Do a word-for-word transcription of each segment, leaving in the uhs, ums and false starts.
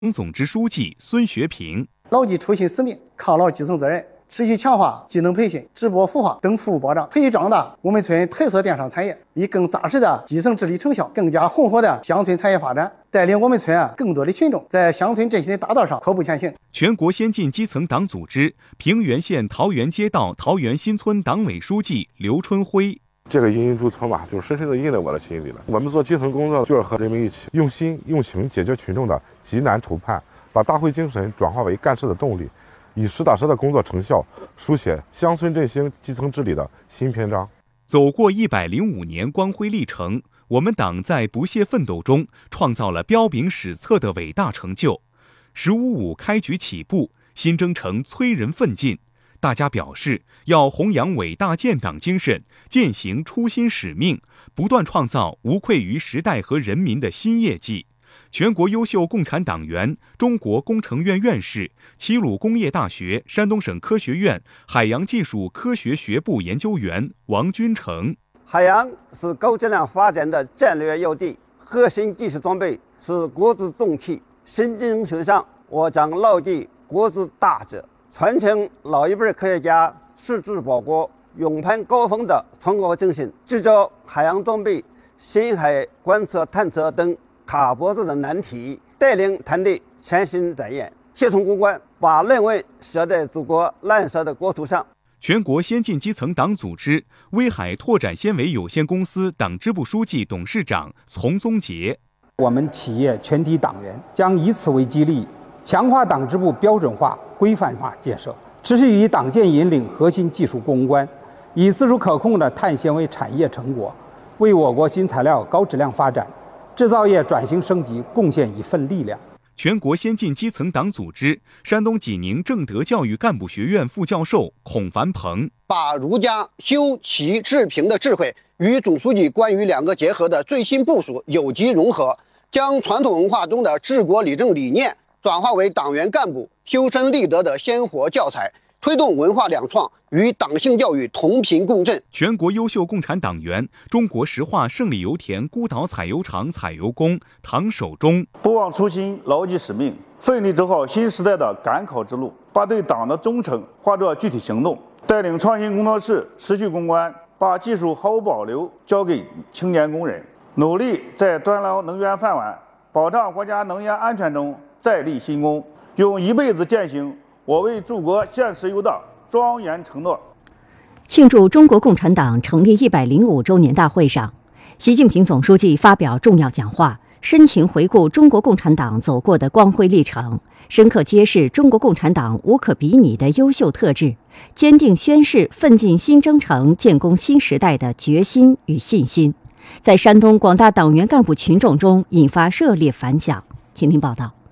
总支书记孙学平， 牢记初心使命，戡牢基层责任，持续强化技能培训、直播孵化等服务保障，培育壮大我们村特色电商产业，以更扎实的基层治理成效、更加红火的乡村产业发展，带领我们村啊更多的群众在乡村振兴的大道上阔步前行。 全国先进基层党组织平原县桃源街道桃源新村党委书记刘春辉。 这个印印嘱托吧，就是深深地印在我的心里了。我们做基层工作，就是和人民一起用心用情解决群众的急难愁盼，把大会精神转化为干事的动力，以实打实的工作成效，书写乡村振兴、基层治理的新篇章。 走过一百零五年光辉历程，我们党在不懈奋斗中创造了彪炳史册的伟大成就。十五五开局起步，新征程催人奋进。大家表示，要弘扬伟大建党精神，践行初心使命，不断创造无愧于时代和人民的新业绩。全国优秀共产党员、中国工程院院士、齐鲁工业大学、山东省科学院海洋技术科学学部研究员王军成。 海洋是高质量发展的战略要地，核心技术装备是国之重器。新征程上，我将牢记国之大责，传承老一辈科学家矢志报国、勇攀高峰的崇高精神，聚焦海洋装备、深海观测探测等卡脖子的难题，带领团队潜心钻研，协同攻关，把论文写在祖国蓝色的国土上。 全国先进基层党组织威海拓展纤维有限公司党支部书记、董事长丛宗杰。 我们企业全体党员将以此为激励，强化党支部标准化、规范化建设，持续以党建引领核心技术攻关，以自主可控的碳纤维产业成果，为我国新材料高质量发展、制造业转型升级贡献一份力量。 全国先进基层党组织山东济宁正德教育干部学院副教授孔凡鹏， 把儒家修齐治平的智慧与总书记关于两个结合的最新部署有机融合，将传统文化中的治国理政理念转化为党员干部修身立德的鲜活教材，推动文化两创与党性教育同频共振。 全国优秀共产党员、中国石化胜利油田孤岛采油厂采油工唐守忠， 不忘初心，牢记使命，奋力走好新时代的赶考之路，把对党的忠诚化作具体行动，带领创新工作室持续攻关，把技术毫无保留交给青年工人，努力在端牢能源饭碗、保障国家能源安全中再立新功，用一辈子践行我为祖国献石油的庄严承诺。 庆祝中国共产党成立一百零五周年大会上，习近平总书记发表重要讲话，深情回顾中国共产党走过的光辉历程，深刻揭示中国共产党无可比拟的优秀特质，坚定宣示奋进新征程、建功新时代的决心与信心，在山东广大党员干部群众中引发热烈反响。请听报道。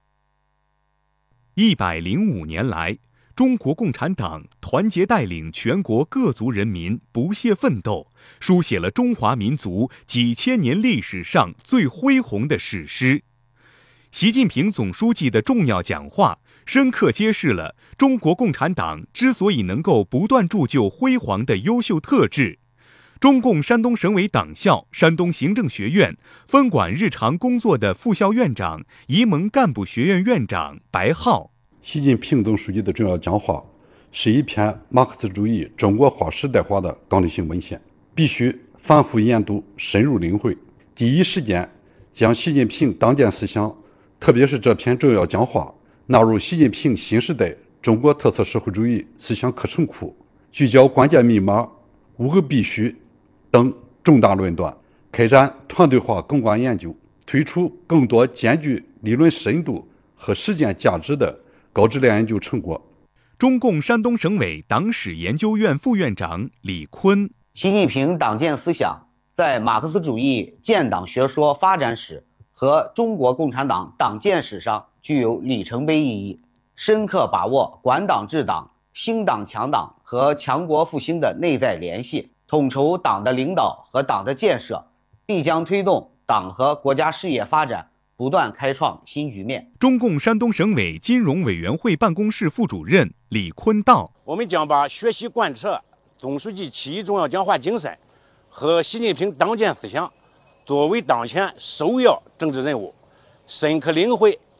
一百零五年来，中国共产党团结带领全国各族人民不懈奋斗，书写了中华民族几千年历史上最恢宏的史诗。习近平总书记的重要讲话，深刻揭示了中国共产党之所以能够不断铸就辉煌的优秀特质。中共山东省委党校山东行政学院分管日常工作的副校院长、沂蒙干部学院院长白浩。 习近平总书记的重要讲话是一篇马克思主义中国化时代化的纲领性文献，必须反复研读、深入领会，第一时间将习近平党建思想，特别是这篇重要讲话纳入习近平新时代中国特色社会主义思想课程库，聚焦关键密码、五个必须等重大论断，开展团队化攻关研究，推出更多兼具理论深度和实践价值的高质量研究成果。 中共山东省委党史研究院副院长李坤， 习近平党建思想在马克思主义建党学说发展史和中国共产党党建史上具有里程碑意义，深刻把握管党治党、兴党强党和强国复兴的内在联系，统筹党的领导和党的建设，必将推动党和国家事业发展不断开创新局面。 中共山东省委金融委员会办公室副主任李坤道， 我们将把学习贯彻总书记七一重要讲话精神和习近平党建思想作为当前首要政治任务，深刻领会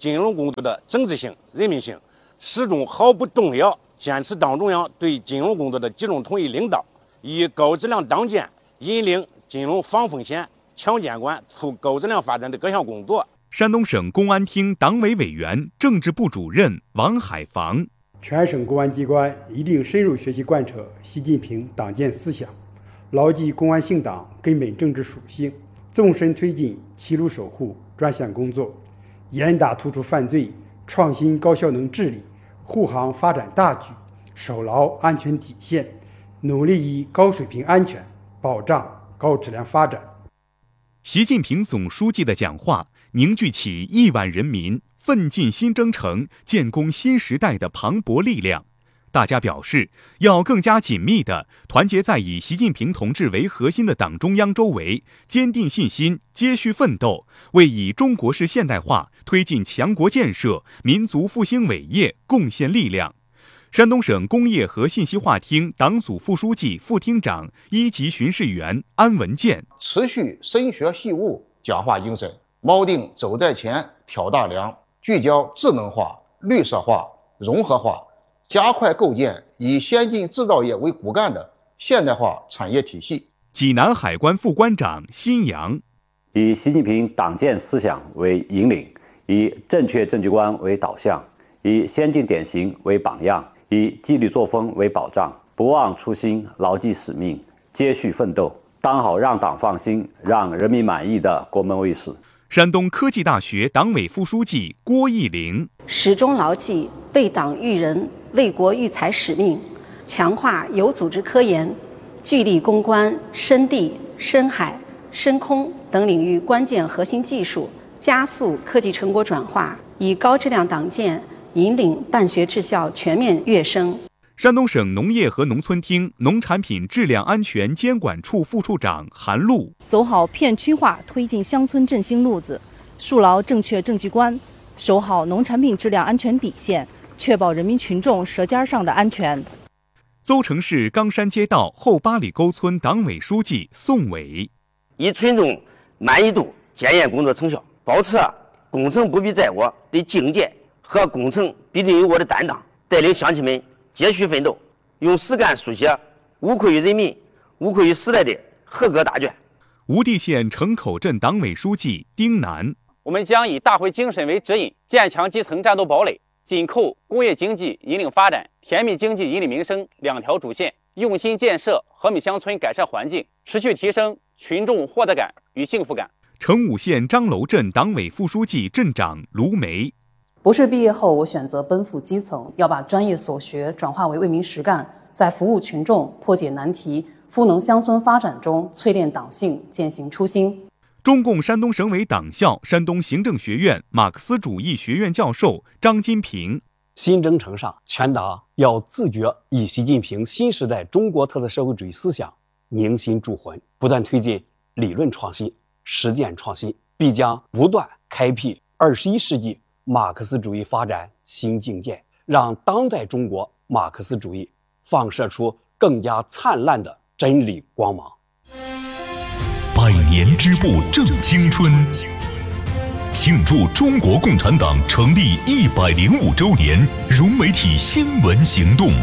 金融工作的政治性、人民性，始终毫不动摇，坚持党中央对金融工作的集中统一领导，以高质量党建引领金融防风险、强监管、促高质量发展的各项工作。 山东省公安厅党委委员、政治部主任王海防： 全省公安机关一定深入学习贯彻习近平党建思想，牢记公安性党根本政治属性，纵深推进齐鲁守护专项工作，严打突出犯罪，创新高效能治理，护航发展大局，守牢安全底线，努力以高水平安全保障高质量发展。 习近平总书记的讲话凝聚起亿万人民奋进新征程、建功新时代的磅礴力量。大家表示，要更加紧密地团结在以习近平同志为核心的党中央周围，坚定信心，接续奋斗，为以中国式现代化推进强国建设、民族复兴伟业贡献力量。山东省工业和信息化厅党组副书记、副厅长、一级巡视员安文健： 持续深学细悟讲话精神，锚定走在前、挑大梁，聚焦智能化、绿色化、融合化，加快构建以先进制造业为骨干的现代化产业体系。 济南海关副关长辛阳： 以习近平党建思想为引领，以正确政绩观为导向，以先进典型为榜样，以纪律作风为保障，不忘初心，牢记使命，接续奋斗，当好让党放心、让人民满意的国门卫士。 山东科技大学党委副书记郭义玲： 始终牢记为党育人、为国育才使命，强化有组织科研，聚力攻关深地、深海、深空等领域关键核心技术，加速科技成果转化，以高质量党建引领办学质效全面跃升。 山东省农业和农村厅农产品质量安全监管处副处长韩露： 走好片区化推进乡村振兴路子，树牢正确政绩观，守好农产品质量安全底线，确保人民群众舌尖上的安全。 邹城市冈山街道后八里沟村党委书记宋伟： 以群众满意度检验工作成效，保持工程不必在我的境界和工程必定有我的担当，带领乡亲们接续奋斗，用实干书写无愧于人民、无愧于时代的合格答卷。 吴地县城口镇党委书记丁楠： 我们将以大会精神为指引，坚强基层战斗堡垒，紧扣工业经济引领发展、甜蜜经济引领民生两条主线，用心建设和美乡村改善环境，持续提升群众获得感与幸福感。 成武县张楼镇党委副书记、镇长卢梅： 博士毕业后，我选择奔赴基层，要把专业所学转化为为民实干，在服务群众、破解难题、赋能乡村发展中淬炼党性、践行初心。 中共山东省委党校、山东行政学院马克思主义学院教授张金平： 新征程上，全党要自觉以习近平新时代中国特色社会主义思想凝心铸魂，不断推进理论创新、实践创新，必将不断开辟二十一世纪马克思主义发展新境界，让当代中国马克思主义放射出更加灿烂的真理光芒。 百年织布正青春，庆祝中国共产党成立一百零五周年融媒体新闻行动。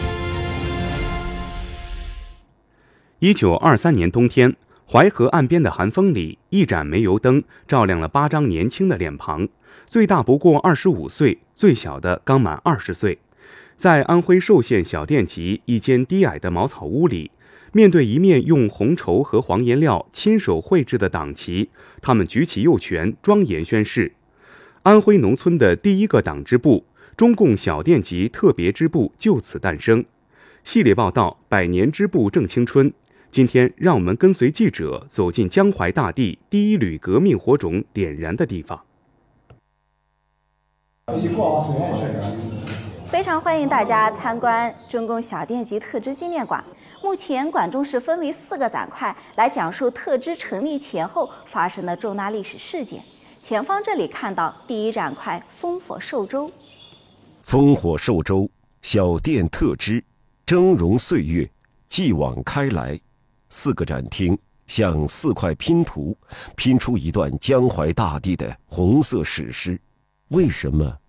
一九二三年冬天，淮河岸边的寒风里，一盏煤油灯照亮了八张年轻的脸庞，最大不过二十五岁，最小的刚满二十岁。在安徽寿县小店集一间低矮的茅草屋里，面对一面用红绸和黄颜料亲手绘制的党旗，他们举起右拳，庄严宣誓。安徽农村的第一个党支部——中共小店集特别支部就此诞生。系列报道：百年织布正青春。今天，让我们跟随记者走进江淮大地第一缕革命火种点燃的地方。 非常欢迎大家参观中共小店集特支纪念馆。目前馆中是分为四个展块，来讲述特支成立前后发生的重大历史事件。前方这里看到第一展块“烽火寿州”。 烽火寿州，小店特支，峥嵘岁月，继往开来。四个展厅像四块拼图，拼出一段江淮大地的红色史诗。 为什么